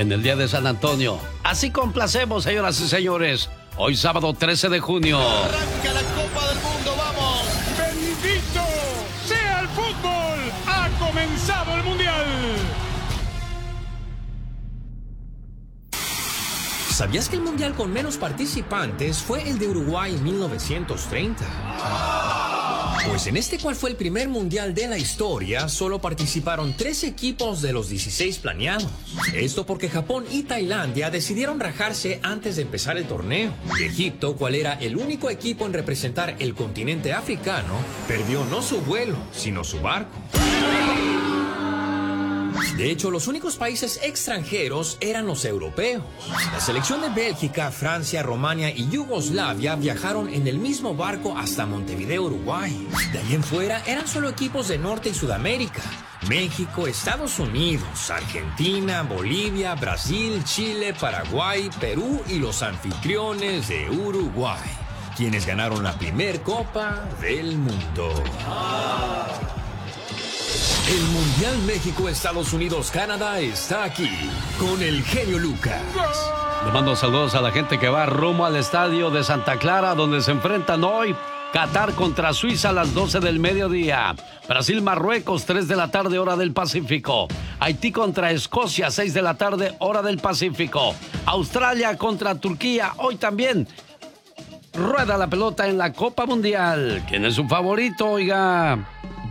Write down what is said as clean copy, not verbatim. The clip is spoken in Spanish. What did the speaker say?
en el día de San Antonio. Así complacemos, señoras y señores. Hoy sábado 13 de junio. Arranca la Copa del Mundo, vamos. ¡Bendito sea el fútbol! ¡Ha comenzado el Mundial! ¿Sabías que el mundial con menos participantes fue el de Uruguay en 1930? Pues en este cual fue el primer mundial de la historia, solo participaron 3 equipos de los 16 planeados. Esto porque Japón y Tailandia decidieron rajarse antes de empezar el torneo. Egipto, cual era el único equipo en representar el continente africano, perdió no su vuelo, sino su barco. De hecho, los únicos países extranjeros eran los europeos. La selección de Bélgica, Francia, Rumania y Yugoslavia viajaron en el mismo barco hasta Montevideo, Uruguay. De ahí en fuera eran solo equipos de Norte y Sudamérica: México, Estados Unidos, Argentina, Bolivia, Brasil, Chile, Paraguay, Perú y los anfitriones de Uruguay, quienes ganaron la primer Copa del Mundo. El Mundial México-Estados Unidos-Canadá está aquí con el genio Lucas. Le mando saludos a la gente que va rumbo al estadio de Santa Clara, donde se enfrentan hoy Qatar contra Suiza a las 12 del mediodía. Brasil-Marruecos, 3 de la tarde, hora del Pacífico. Haití contra Escocia, 6 de la tarde, hora del Pacífico. Australia contra Turquía, hoy también. Rueda la pelota en la Copa Mundial. ¿Quién es su favorito, oiga?